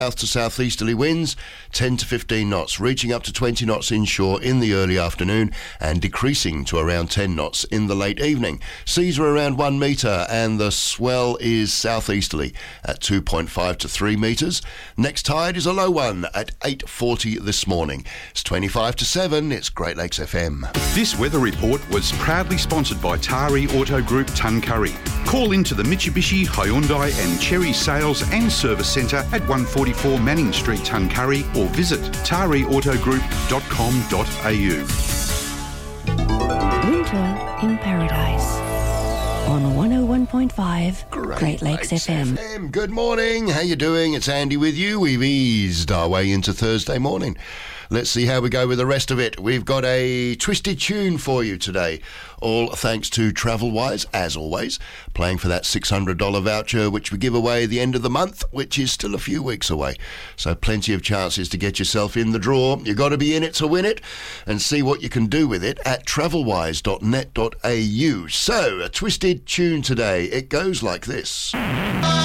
South to southeasterly winds, 10 to 15 knots, reaching up to 20 knots inshore in the early afternoon and decreasing to around 10 knots in the late evening. Seas are around 1 metre and the swell is southeasterly at 2.5 to 3 metres. Next tide is a low one at 8:40 this morning. It's 25 to 7. It's Great Lakes FM. This weather report was proudly sponsored by Tari Auto Group Tuncurry. Call into the Mitsubishi, Hyundai and Chery Sales and Service Centre at 144 Manning Street, Tuncurry, or visit tariautogroup.com.au. Winter in Paradise on 101.5 Great Lakes FM. Good morning. How you doing? It's Andy with you. We've eased our way into Thursday morning. Let's see how we go with the rest of it. We've got a twisted tune for you today, all thanks to TravelWise, as always, playing for that $600 voucher, which we give away at the end of the month, which is still a few weeks away. So plenty of chances to get yourself in the draw. You've got to be in it to win it, and see what you can do with it at travelwise.net.au. So, a twisted tune today. It goes like this.